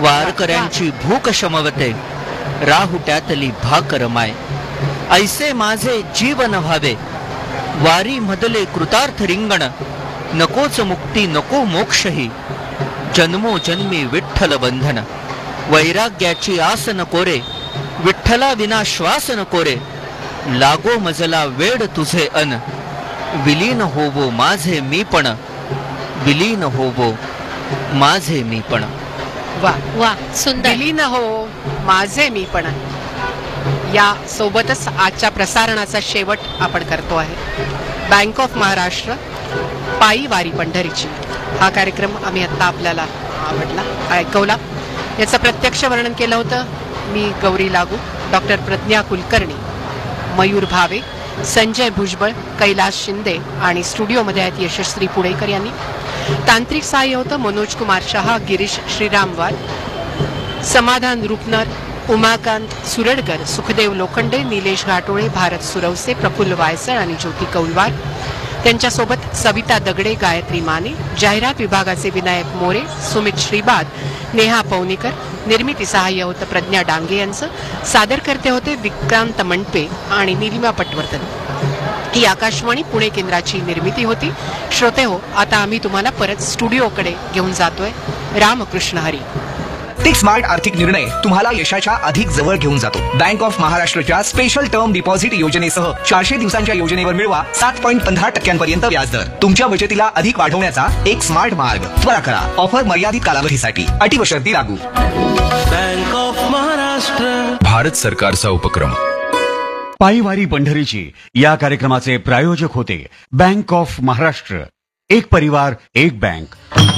वारकऱ्यांची भूक शमवते, राहुट्यातली भाकर माय. ऐसे माझे जीवन व्हावे, वारी मधले कृतार्थ रिंगण. नकोच मुक्ती नको मोक्षही, जन्मोजन्मी विठ्ठल बंधन. वैराग्याची आस नको रे, विठ्ठला विना श्वास नको रे. लागो मजला वेड तुझे अन, विलीन होवो माझे मीपण. विलीन होवो माझे मीपण. वा वा सुंदर. विलीन हो माझे मीपण. या सोबतच आजच्या प्रसारणाचा शेवट आपण करतो आहे. बँक ऑफ महाराष्ट्र पायी वारी पंढरीची हा कार्यक्रम आम्ही आता आपल्याला आवडला, ऐकवला. याचं प्रत्यक्ष वर्णन केलं होतं मी गौरी लागू, डॉक्टर प्रज्ञा कुलकर्णी, मयूर भावे, संजय भुजबळ, कैलास शिंदे आणि स्टुडिओमध्ये आहेत यशस्वी पुणेकर यांनी. तांत्रिक सहाय्य होतं मनोज कुमार शहा, गिरीश श्रीरामवार, समाधान रुपनर, उमाकांत सुरडकर, सुखदेव लोखंडे, निलेश घाटोळे, भारत सुरवसे, प्रफुल्ल वायसळ आणि ज्योती कौलवार. त्यांच्यासोबत सविता दगडे, गायत्री माने, जाहिरात विभागाचे विनायक मोरे, सुमित श्रीबाद, नेहा पवनीकर. निर्मिती सहाय्य होतं प्रज्ञा डांगे यांचं. सादर करते होते विक्रांत मंडपे आणि नीलिमा पटवर्धन. ही आकाशवाणी पुणे केंद्राची निर्मिती होती. श्रोते हो, आता आम्ही तुम्हाला परत स्टुडिओकडे घेऊन जातोय. रामकृष्ण हरी. टेक स्मार्ट आर्थिक निर्णय तुम्हाला यशाच्या अधिक जवळ घेऊन जातो. बँक ऑफ महाराष्ट्रच्या स्पेशल टर्म डिपॉझिट योजनेसह 400 दिवसांच्या योजनेवर मिळवा 7.15% व्याजदर. तुमच्या बचतीला अधिक वाढवण्याचा एक स्मार्ट मार्ग. त्वरा करा. ऑफर मर्यादित कालावधीसाठी. अटी व शर्ती लागू. बँक ऑफ महाराष्ट्र भारत सरकारचा उपक्रम. पायीवारी पंढरीची या कार्यक्रमाचे प्रायोजक होते बँक ऑफ महाराष्ट्र. एक परिवार एक बँक.